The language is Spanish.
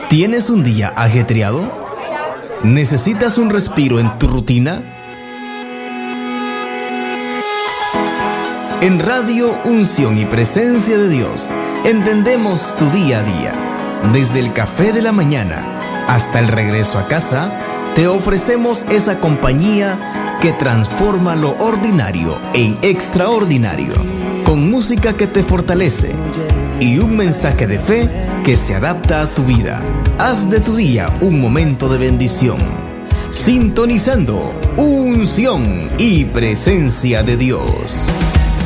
¿Tienes un día ajetreado? ¿Necesitas un respiro en tu rutina? En Radio Unción y Presencia de Dios, entendemos tu día a día. Desde el café de la mañana hasta el regreso a casa, te ofrecemos esa compañía que transforma lo ordinario en extraordinario, con música que te fortalece y un mensaje de fe que se adapta a tu vida. Haz de tu día un momento de bendición. Sintonizando Unción y Presencia de Dios.